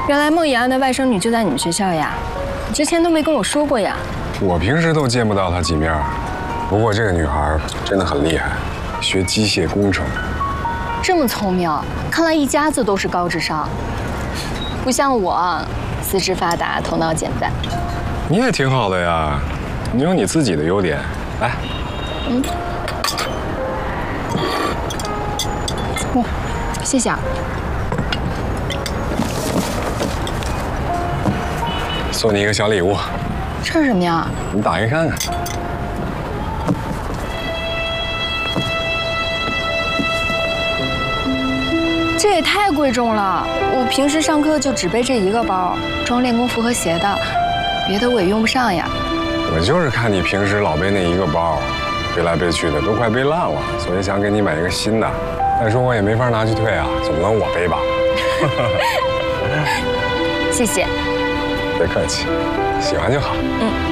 原来孟怡安的外甥女就在你们学校呀？你之前都没跟我说过呀。 我平时都见不到她几面，不过这个女孩真的很厉害，学机械工程。 这么聪明，看来一家子都是高智商，不像我，四肢发达，头脑简单。 你也挺好的呀，你有你自己的优点。来， 哇，谢谢啊。 送你一个小礼物， 这是什么呀？ 你打开看看。 这也太贵重了，我平时上课就只背这一个包，装练功服和鞋的，别的我也用不上呀。 我就是看你平时老背那一个包，背来背去的都快背烂了，所以想给你买一个新的。再说我也没法拿去退啊，总不能我背吧？ 谢谢。 别客气，喜欢就好。